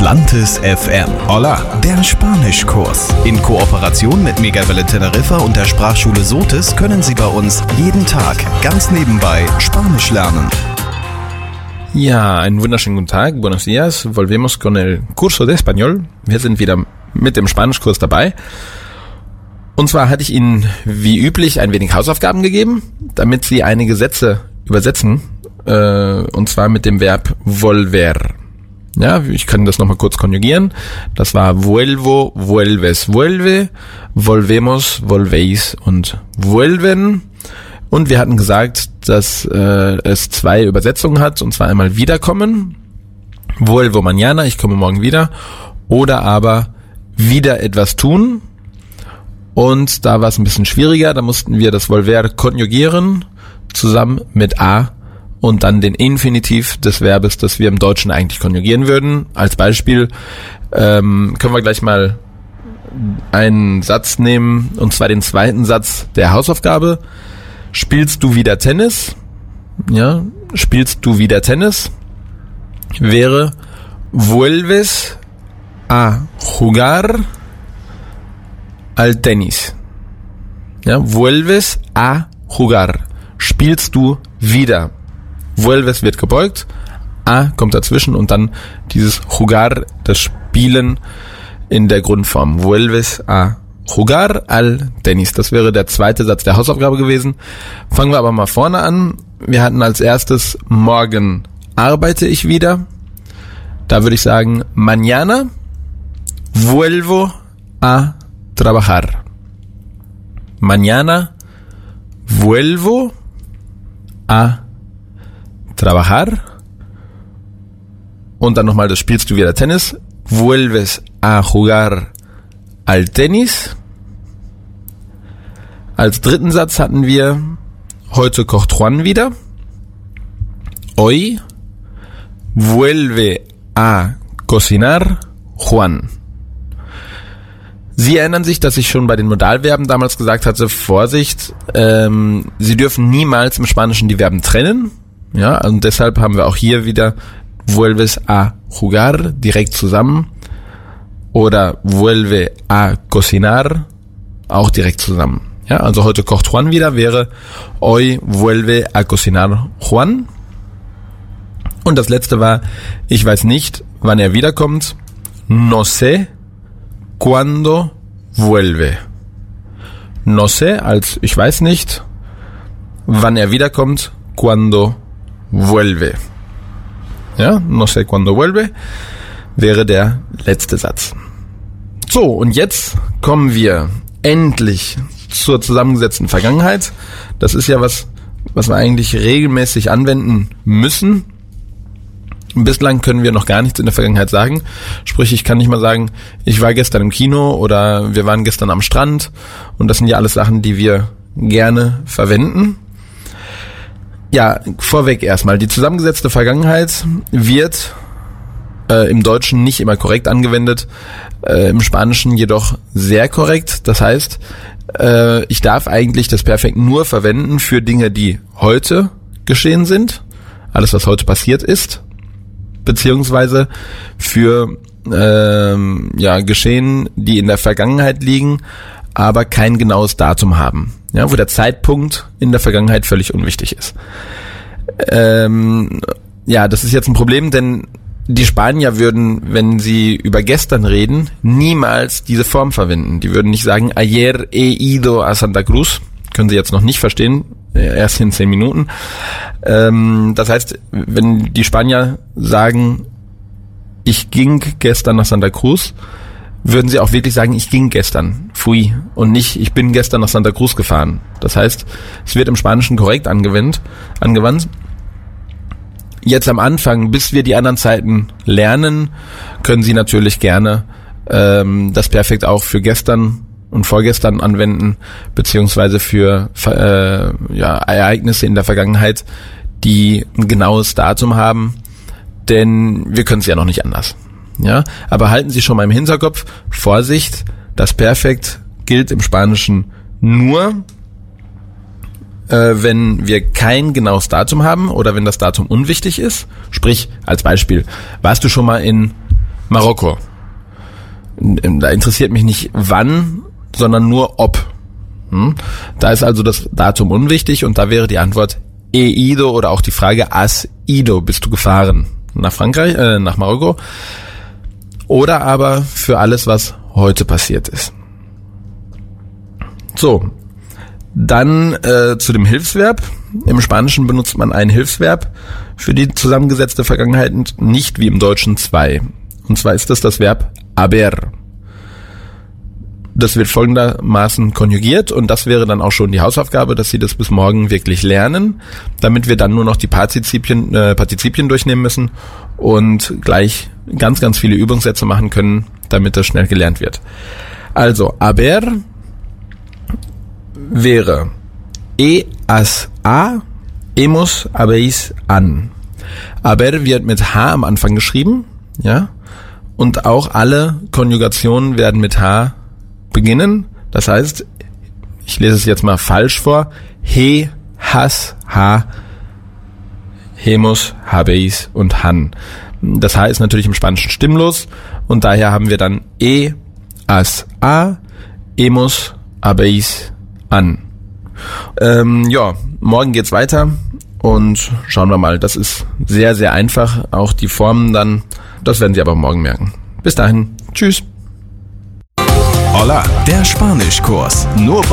Atlantis FM. Hola, der Spanischkurs. In Kooperation mit Megawelle Teneriffa und der Sprachschule Sotis können Sie bei uns jeden Tag ganz nebenbei Spanisch lernen. Ja, einen wunderschönen guten Tag. Buenos días. Volvemos con el curso de español. Wir sind wieder mit dem Spanischkurs dabei. Und zwar hatte ich Ihnen wie üblich ein wenig Hausaufgaben gegeben, damit Sie einige Sätze übersetzen. Und zwar mit dem Verb volver. Ja, ich kann das nochmal kurz konjugieren. Das war vuelvo, vuelves, vuelve, volvemos, volvéis und vuelven. Und wir hatten gesagt, dass es zwei Übersetzungen hat, und zwar einmal wiederkommen, vuelvo mañana, ich komme morgen wieder, oder aber wieder etwas tun. Und da war es ein bisschen schwieriger, da mussten wir das volver konjugieren, zusammen mit a und dann den Infinitiv des Verbes, das wir im Deutschen eigentlich konjugieren würden. Als Beispiel können wir gleich mal einen Satz nehmen, und zwar den zweiten Satz der Hausaufgabe. Spielst du wieder Tennis? Ja, spielst du wieder Tennis? Wäre vuelves a jugar al tenis. Ja, vuelves a jugar. Spielst du wieder? Vuelves wird gebeugt, a kommt dazwischen und dann dieses jugar, das Spielen in der Grundform. Vuelves a jugar al tenis. Das wäre der zweite Satz der Hausaufgabe gewesen. Fangen wir aber mal vorne an. Wir hatten als erstes morgen arbeite ich wieder. Da würde ich sagen mañana vuelvo a trabajar. Mañana vuelvo a trabajar. Und dann nochmal das spielst du wieder Tennis. Vuelves a jugar al tenis. Als dritten Satz hatten wir heute kocht Juan wieder. Hoy vuelve a cocinar Juan. Sie erinnern sich, dass ich schon bei den Modalverben damals gesagt hatte, Vorsicht, Sie dürfen niemals im Spanischen die Verben trennen. Ja, und deshalb haben wir auch hier wieder vuelves a jugar direkt zusammen oder vuelve a cocinar auch direkt zusammen. Ja, also heute kocht Juan wieder wäre hoy vuelve a cocinar Juan. Und das letzte war, ich weiß nicht, wann er wiederkommt. No sé cuándo vuelve. No sé als ich weiß nicht, wann er wiederkommt. Cuando vuelve. Ja, no sé cuándo vuelve wäre der letzte Satz. So, und jetzt kommen wir endlich zur zusammengesetzten Vergangenheit. Das ist ja was wir eigentlich regelmäßig anwenden müssen. Bislang können wir noch gar nichts in der Vergangenheit sagen. Sprich, ich kann nicht mal sagen, ich war gestern im Kino oder wir waren gestern am Strand. Und das sind ja alles Sachen, die wir gerne verwenden. Ja, vorweg erstmal. Die zusammengesetzte Vergangenheit wird im Deutschen nicht immer korrekt angewendet, im Spanischen jedoch sehr korrekt. Das heißt, ich darf eigentlich das Perfekt nur verwenden für Dinge, die heute geschehen sind. Alles, was heute passiert ist. Beziehungsweise für Geschehen, die in der Vergangenheit liegen, aber kein genaues Datum haben. Ja, wo der Zeitpunkt in der Vergangenheit völlig unwichtig ist. Das ist jetzt ein Problem, denn die Spanier würden, wenn sie über gestern reden, niemals diese Form verwenden. Die würden nicht sagen, ayer he ido a Santa Cruz. Können Sie jetzt noch nicht verstehen, erst in 10 Minuten. Das heißt, wenn die Spanier sagen, ich ging gestern nach Santa Cruz, würden sie auch wirklich sagen, ich ging gestern, fui, und nicht, ich bin gestern nach Santa Cruz gefahren. Das heißt, es wird im Spanischen korrekt angewandt. Jetzt am Anfang, bis wir die anderen Zeiten lernen, können Sie natürlich gerne das Perfekt auch für gestern und vorgestern anwenden, beziehungsweise für Ereignisse in der Vergangenheit, die ein genaues Datum haben, denn wir können es ja noch nicht anders. Ja, aber halten Sie schon mal im Hinterkopf, Vorsicht, das Perfekt gilt im Spanischen nur, wenn wir kein genaues Datum haben oder wenn das Datum unwichtig ist. Sprich, als Beispiel, warst du schon mal in Marokko. Da interessiert mich nicht wann, sondern nur ob. Da ist also das Datum unwichtig und da wäre die Antwort he ido oder auch die Frage has ido, bist du gefahren nach Frankreich, nach Marokko? Oder aber für alles, was heute passiert ist. So, dann zu dem Hilfsverb. Im Spanischen benutzt man ein Hilfsverb für die zusammengesetzte Vergangenheit, nicht wie im Deutschen zwei. Und zwar ist das Verb haber. Das wird folgendermaßen konjugiert und das wäre dann auch schon die Hausaufgabe, dass Sie das bis morgen wirklich lernen, damit wir dann nur noch die Partizipien durchnehmen müssen und gleich ganz, ganz viele Übungssätze machen können, damit das schnell gelernt wird. Also, haber wäre has a, hemos, habéis an. Aber wird mit H am Anfang geschrieben, ja, und auch alle Konjugationen werden mit H beginnen. Das heißt, ich lese es jetzt mal falsch vor, he, has, ha, hemos, habéis und han. Das H ist natürlich im Spanischen stimmlos und daher haben wir dann has a, hemos, habéis an. Morgen geht's weiter und schauen wir mal. Das ist sehr, sehr einfach. Auch die Formen dann, das werden Sie aber morgen merken. Bis dahin, tschüss. Hola, der Spanischkurs. Nur